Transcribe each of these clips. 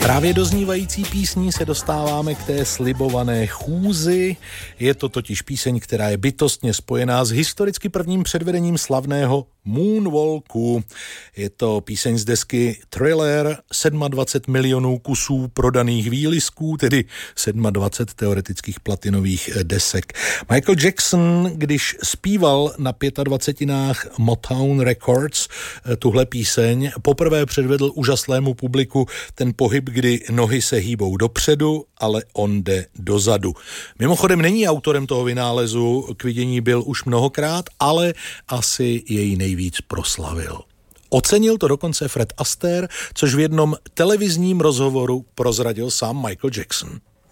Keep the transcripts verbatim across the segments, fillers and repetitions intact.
Právě doznívající písní se dostáváme k té slibované chůzi. Je to totiž píseň, která je bytostně spojená s historicky prvním předvedením slavného Moonwalku. Je to píseň z desky Thriller, dvacet sedm milionů kusů prodaných výlisků, tedy dvacet sedm teoretických platinových desek. Michael Jackson, když zpíval na dvaceti pěti Motown Records tuhle píseň, poprvé předvedl úžaslému publiku ten pohyb, kdy nohy se hýbou dopředu, ale on jde dozadu. Mimochodem není autorem toho vynálezu, k vidění byl už mnohokrát, ale asi jej nejvíc proslavil. Ocenil to dokonce Fred Astaire, což v jednom televizním rozhovoru prozradil sám Michael Jackson.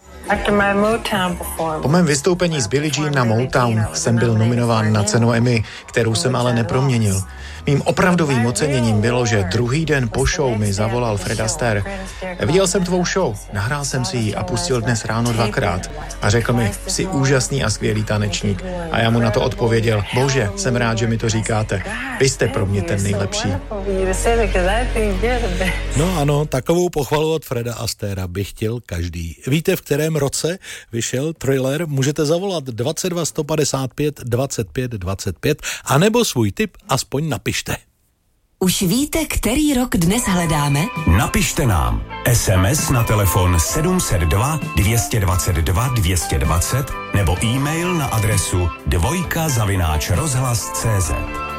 Po mém vystoupení s Billie Jean na Motown jsem byl nominován na cenu Emmy, kterou jsem ale neproměnil. Mým opravdovým oceněním bylo, že druhý den po show mi zavolal Fred Astaire. Viděl jsem tvou show, nahrál jsem si ji a pustil dnes ráno dvakrát. A řekl mi, jsi úžasný a skvělý tanečník. A já mu na to odpověděl, bože, jsem rád, že mi to říkáte. Vy jste pro mě ten nejlepší. No ano, takovou pochvalu od Freda Astaira by chtěl každý. Víte, v kterém roce vyšel Thriller? Můžete zavolat dvacet dva sto padesát pět dvacet pět dvacet pět anebo svůj tip aspoň napište. Už víte, který rok dnes hledáme? Napište nám es em es na telefon sedm set dva dvě dvacet dva dvě dvacet nebo e-mail na adresu dvojka zavináč rozhlas tečka cé zet.